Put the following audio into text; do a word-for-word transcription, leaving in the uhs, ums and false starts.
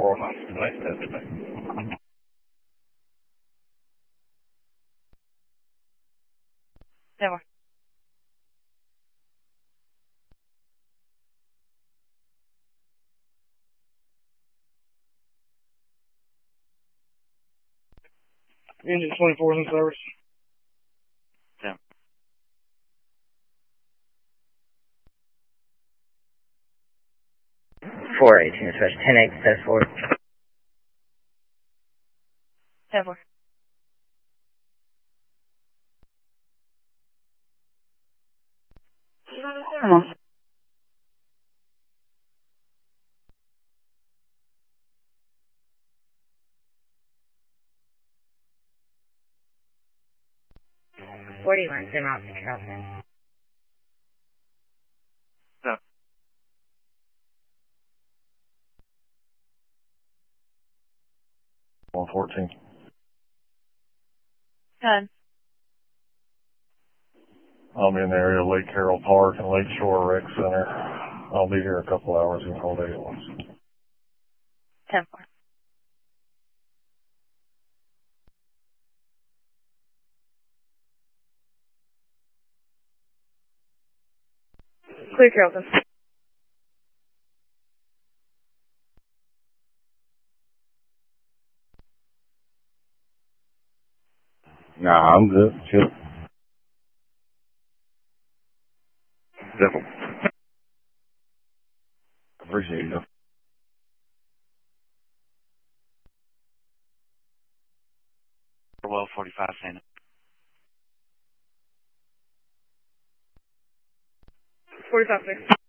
four oh nine. Device tested. Never. Engine twenty-four is in service. Ten. four eighteen, dispatch ten eight, test four. Never. forty-one, Sim out to Carlton. No. one fourteen. Ten. I'm in the area of Lake Carroll Park and Lake Shore Rec Center. I'll be here a couple hours and hold eight ones. Ten four. Clear Carrollton. Nah, I'm good. Chill. Devil. Appreciate you. Well, forty-five, Santa. forty-five six.